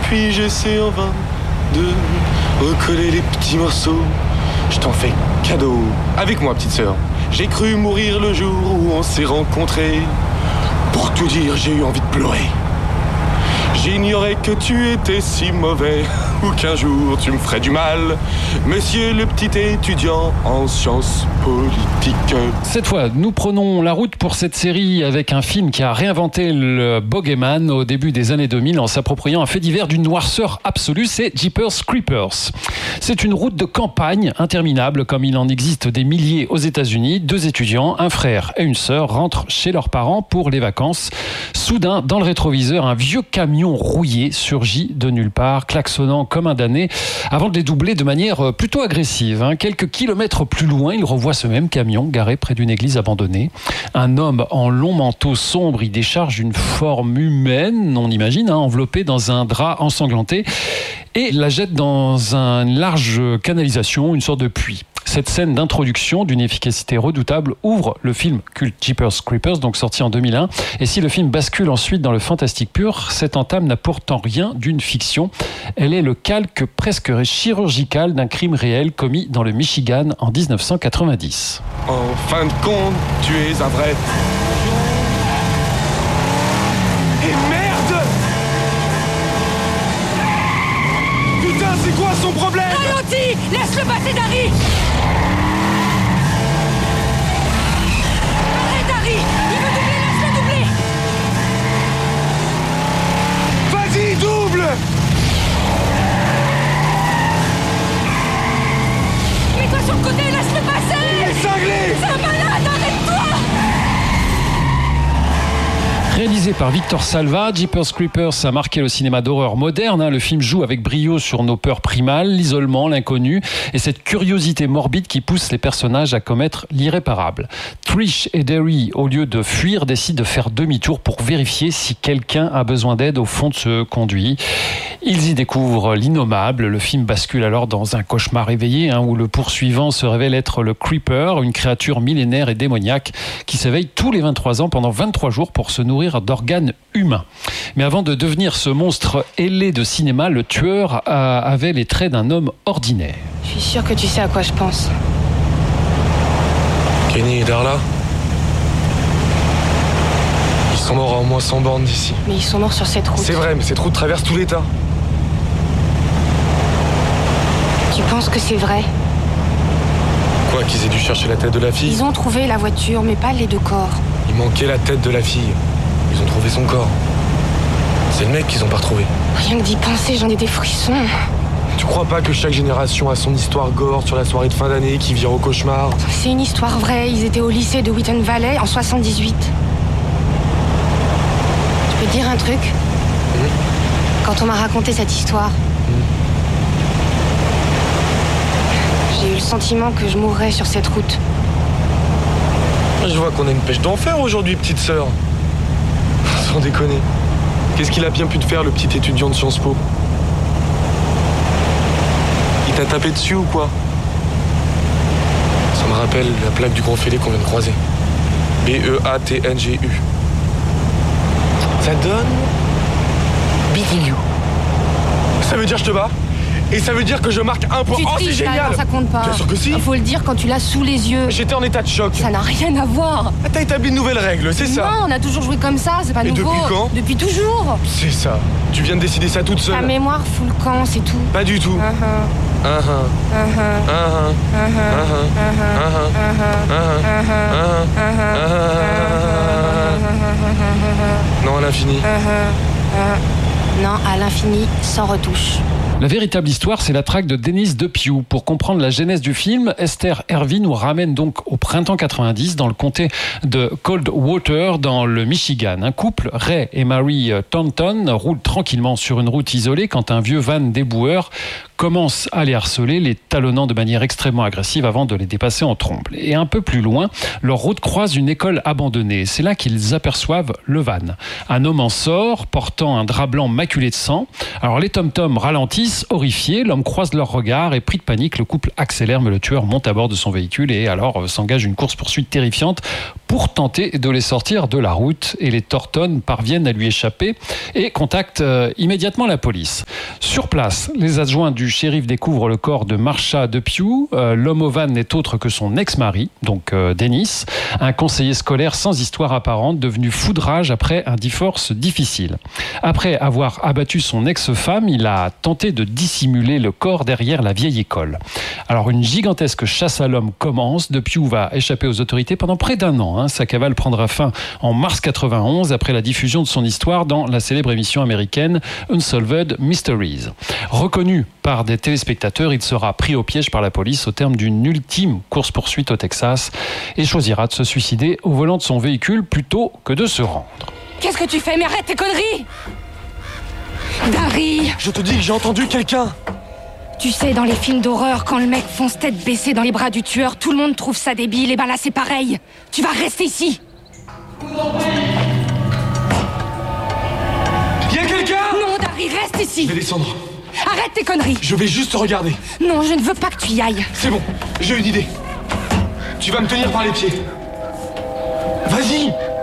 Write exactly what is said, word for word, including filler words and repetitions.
puis j'essaie en vain de recoller les petits morceaux. Je t'en fais cadeau. Avec moi, petite sœur. J'ai cru mourir le jour où on s'est rencontrés. Pour tout dire, j'ai eu envie de pleurer. J'ignorais que tu étais si mauvais, ou qu'un jour tu me ferais du mal, monsieur le petit étudiant en sciences politiques. Cette fois, nous prenons la route pour cette série avec un film qui a réinventé le bogeyman au début des années deux mille en s'appropriant un fait divers d'une noirceur absolue, c'est Jeepers Creepers. C'est une route de campagne interminable, comme il en existe des milliers aux États-Unis. Deux étudiants, un frère et une sœur, rentrent chez leurs parents pour les vacances. Soudain, dans le rétroviseur, un vieux camion rouillé surgit de nulle part, klaxonnant comme un damné, avant de les doubler de manière plutôt agressive. Quelques kilomètres plus loin, ils revoient ce même camion garé près d'une église abandonnée. Un homme en long manteau sombre y décharge une forme humaine, on imagine, hein, enveloppée dans un drap ensanglanté, et la jette dans une large canalisation, une sorte de puits. Cette scène d'introduction d'une efficacité redoutable ouvre le film culte Jeepers Creepers, donc sorti en deux mille un. Et si le film bascule ensuite dans le fantastique pur, cette entame n'a pourtant rien d'une fiction. Elle est le calque presque chirurgical d'un crime réel commis dans le Michigan en dix-neuf cent quatre-vingt-dix. En fin de compte, tu es un vrai... Et merde! Putain, c'est quoi son problème? Ralentis! Laisse-le passer, Dari! Arrête, Dari! Il veut doubler, laisse-le doubler! Vas-y, double! Mets-toi sur le côté, laisse-le passer! Il est cinglé! C'est un malade, arrête-toi! Réalisé par Victor Salva, Jeepers Creepers a marqué le cinéma d'horreur moderne. Hein. Le film joue avec brio sur nos peurs primales, l'isolement, l'inconnu et cette curiosité morbide qui pousse les personnages à commettre l'irréparable. Trish et Derry, au lieu de fuir, décident de faire demi-tour pour vérifier si quelqu'un a besoin d'aide au fond de ce conduit. Ils y découvrent l'innommable. Le film bascule alors dans un cauchemar éveillé hein, où le poursuivant se révèle être le Creeper, une créature millénaire et démoniaque qui s'éveille tous les vingt-trois ans pendant vingt-trois jours pour se nourrir d'organes humains. Mais avant de devenir ce monstre ailé de cinéma, le tueur avait les traits d'un homme ordinaire. Je suis sûre que tu sais à quoi je pense. Kenny et Darla, ils sont morts à au moins cent bornes d'ici. Mais ils sont morts sur cette route. C'est vrai, mais cette route traverse tout l'État. Tu penses que c'est vrai? Quoi, qu'ils aient dû chercher la tête de la fille? Ils ont trouvé la voiture, mais pas les deux corps. Il manquait la tête de la fille. Ils ont trouvé son corps. C'est le mec qu'ils ont pas retrouvé. Rien que d'y penser, j'en ai des frissons. Tu crois pas que chaque génération a son histoire gore sur la soirée de fin d'année qui vire au cauchemar? C'est une histoire vraie. Ils étaient au lycée de Wheaton Valley en soixante-dix-huit. Je peux te dire un truc? Mmh. Quand on m'a raconté cette histoire, mmh. j'ai eu le sentiment que je mourrais sur cette route. Je vois qu'on a une pêche d'enfer aujourd'hui, petite sœur. Sans déconner. Qu'est-ce qu'il a bien pu te faire, le petit étudiant de Sciences Po? Il t'a tapé dessus ou quoi? Ça me rappelle la plaque du Grand Fêlé qu'on vient de croiser. B E A T N G U. Ça donne... Beating you. Ça veut dire je te bats? Et ça veut dire que je marque un point. Tu Oh, c'est triches, génial! là, non, ça compte pas. Bien sûr que si. Il faut le dire quand tu l'as sous les yeux. J'étais en état de choc. Ça n'a rien à voir. Ah, t'as établi une nouvelle règle, c'est ça? Non, on a toujours joué comme ça, c'est pas Et nouveau. depuis quand? Depuis toujours. C'est ça. Tu viens de décider ça toute seule. Ta mémoire fout le camp, c'est tout. Pas du tout. Uh-huh. Uh-huh. Uh-huh. Uh-huh. Uh-huh. Uh-huh. Non, à l'infini. Non, à l'infini, sans retouche. La véritable histoire, c'est la traque de Dennis DePew. Pour comprendre la genèse du film, Esther Hervey nous ramène donc au printemps quatre-vingt-dix dans le comté de Coldwater, dans le Michigan. Un couple, Ray et Mary Thornton, roulent tranquillement sur une route isolée quand un vieux van déboueur commencent à les harceler, les talonnant de manière extrêmement agressive avant de les dépasser en trombe. Et un peu plus loin, leur route croise une école abandonnée. C'est là qu'ils aperçoivent le van. Un homme en sort, portant un drap blanc maculé de sang. Alors les tom-toms ralentissent, horrifiés. L'homme croise leur regard et pris de panique, le couple accélère, mais le tueur monte à bord de son véhicule et alors euh, s'engage une course-poursuite terrifiante pour tenter de les sortir de la route. Et les Thornton parviennent à lui échapper et contactent euh, immédiatement la police. Sur place, les adjoints du shérif découvrent le corps de Marsha Depew. Euh, l'homme au van n'est autre que son ex-mari, donc euh, Dennis, un conseiller scolaire sans histoire apparente, devenu fou de rage après un divorce difficile. Après avoir abattu son ex-femme, il a tenté de dissimuler le corps derrière la vieille école. Alors une gigantesque chasse à l'homme commence. Depew va échapper aux autorités pendant près d'un an. Hein. Sa cavale prendra fin en mars quatre-vingt-onze après la diffusion de son histoire dans la célèbre émission américaine Unsolved Mysteries. Reconnu par des téléspectateurs, il sera pris au piège par la police au terme d'une ultime course-poursuite au Texas et choisira de se suicider au volant de son véhicule plutôt que de se rendre. Qu'est-ce que tu fais? Mais arrête tes conneries! Dari! Je te dis que j'ai entendu quelqu'un. Tu sais, dans les films d'horreur, quand le mec fonce tête baissée dans les bras du tueur, tout le monde trouve ça débile. Et ben là, c'est pareil. Tu vas rester ici. Y'a quelqu'un? Non, Dari, reste ici. Je vais descendre. Arrête tes conneries. Je vais juste regarder. Non, je ne veux pas que tu y ailles. C'est bon, j'ai une idée. Tu vas me tenir par les pieds. Vas-y.